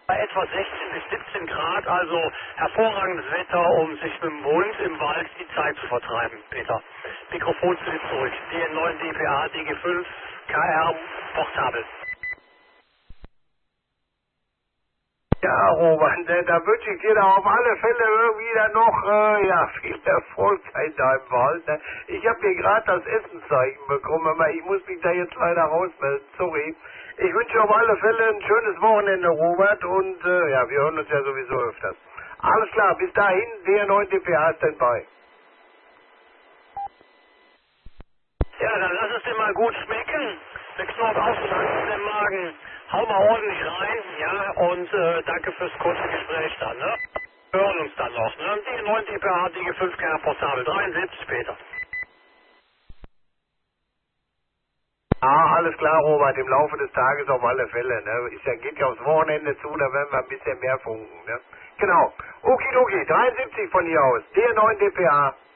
Bei etwa 16 bis 17 Grad, also hervorragendes Wetter, um sich mit dem Hund im Wald die Zeit zu vertreiben, Peter. Mikrofon zu dir zurück. DN9 DPA, DG5, KR, portabel. Ja, Roman, da wünsche ich dir da auf alle Fälle irgendwie dann noch viel Erfolg da im Wald. Ne? Ich habe hier gerade das Essenszeichen bekommen, aber ich muss mich da jetzt leider rausmelden, sorry. Ich wünsche auf alle Fälle ein schönes Wochenende, Robert, und wir hören uns ja sowieso öfters. Alles klar, bis dahin, DR9 DPA Standby. Ja, dann lass es dir mal gut schmecken. Der Knopf außen im Magen. Hau mal ordentlich rein, ja, und danke fürs kurze Gespräch dann, ne? Wir hören uns dann noch, ne? Die 9 DPA, DG5 KR portabel, 73 später. Ah, alles klar, Robert, im Laufe des Tages auf alle Fälle, ne? Geht ja aufs Wochenende zu, da werden wir ein bisschen mehr funken, ne? Genau. Okidoki, 73 von hier aus, DR9 DPA.